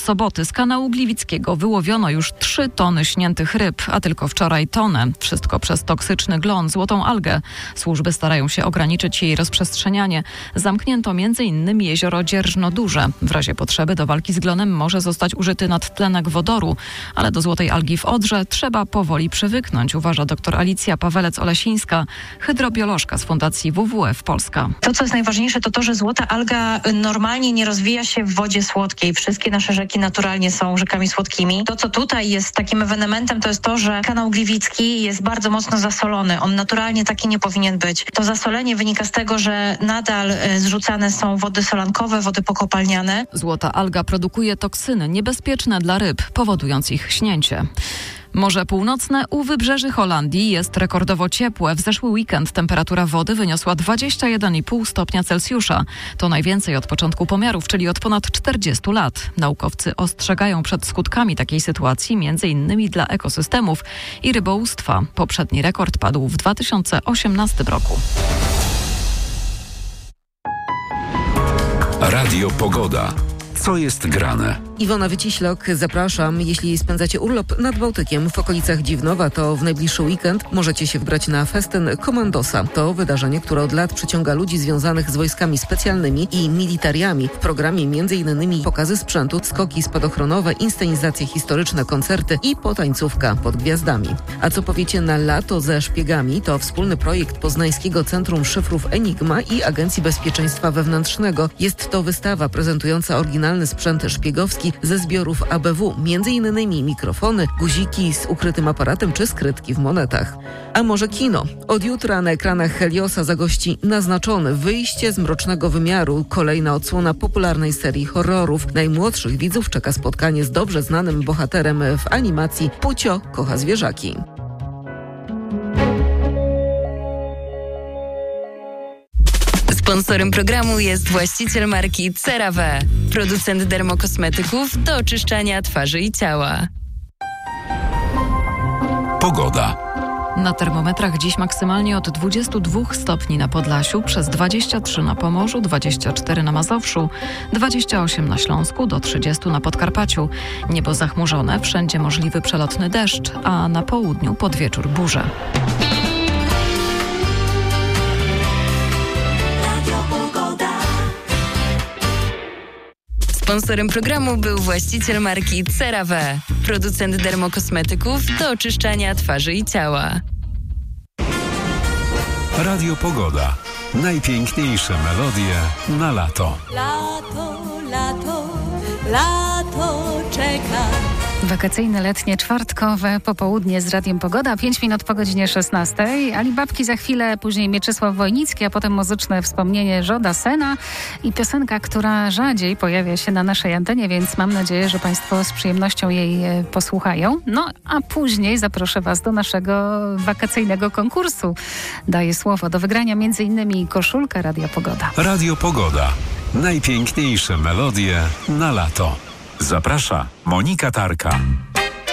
soboty z kanału Gliwickiego wyłowiono już 3 tony śniętych ryb, a tylko wczoraj tonę. Wszystko przez toksyczny glon, złotą algę. Służby starają się ograniczyć jej rozprzestrzenianie. Zamknięto m.in. jezioro Dzierżno Duże. W razie potrzeby do walki z glonem może zostać użyty nadtlenek wodoru, ale do złotej algi w Odrze trzeba powoli przywyknąć, uważa dr Alicja Pawelec-Olesińska, hydrobiolożka z Fundacji WWF Polska. To, co jest najważniejsze, to to, że złota alga normalnie nie rozwija się w wodzie słodkiej. Wszystkie nasze rzeki naturalnie są rzekami słodkimi. To, co tutaj jest takim ewenementem, to jest to, że kanał Gliwicki jest bardzo mocno zasolony. On naturalnie taki nie powinien być. To zasolenie wynika z tego, że nadal zrzucane są wody solankowe, wody pokopalniane. Złota alga produkuje toksyny niebezpieczne dla ryb, powodując ich śnięcie. Morze Północne u wybrzeży Holandii jest rekordowo ciepłe. W zeszły weekend temperatura wody wyniosła 21,5 stopnia Celsjusza. To najwięcej od początku pomiarów, czyli od ponad 40 lat. Naukowcy ostrzegają przed skutkami takiej sytuacji, m.in. dla ekosystemów i rybołówstwa. Poprzedni rekord padł w 2018 roku. Radio Pogoda. Co jest grane? Iwona Wyciślok, zapraszam. Jeśli spędzacie urlop nad Bałtykiem w okolicach Dziwnowa, to w najbliższy weekend możecie się wybrać na festyn Komandosa. To wydarzenie, które od lat przyciąga ludzi związanych z wojskami specjalnymi i militariami. W programie m.in. pokazy sprzętu, skoki spadochronowe, inscenizacje historyczne, koncerty i potańcówka pod gwiazdami. A co powiecie na lato ze szpiegami? To wspólny projekt Poznańskiego Centrum Szyfrów Enigma i Agencji Bezpieczeństwa Wewnętrznego. Jest to wystawa prezentująca oryginalny sprzęt szpiegowski ze zbiorów ABW, m.in. mikrofony, guziki z ukrytym aparatem czy skrytki w monetach. A może kino? Od jutra na ekranach Heliosa zagości Naznaczony, wyjście z mrocznego wymiaru, kolejna odsłona popularnej serii horrorów. Najmłodszych widzów czeka spotkanie z dobrze znanym bohaterem w animacji Pucio kocha zwierzaki. Sponsorem programu jest właściciel marki CeraVe, producent dermokosmetyków do oczyszczania twarzy i ciała. Pogoda. Na termometrach dziś maksymalnie od 22 stopni na Podlasiu, przez 23 na Pomorzu, 24 na Mazowszu, 28 na Śląsku, do 30 na Podkarpaciu. Niebo zachmurzone, wszędzie możliwy przelotny deszcz, a na południu pod wieczór burze. Sponsorem programu był właściciel marki CeraVe, producent dermokosmetyków do oczyszczania twarzy i ciała. Radio Pogoda. Najpiękniejsze melodie na lato. Lato, lato, lato czeka. Wakacyjne, letnie, czwartkowe popołudnie z Radiem Pogoda. 5 minut po godzinie 16. Alibabki za chwilę, później Mieczysław Wojnicki, a potem muzyczne wspomnienie Żoda Sena i piosenka, która rzadziej pojawia się na naszej antenie, więc mam nadzieję, że Państwo z przyjemnością jej posłuchają. No, a później zaproszę Was do naszego wakacyjnego konkursu. Daję słowo do wygrania m.in. koszulka Radia Pogoda. Radio Pogoda. Najpiękniejsze melodie na lato. Zaprasza Monika Tarka.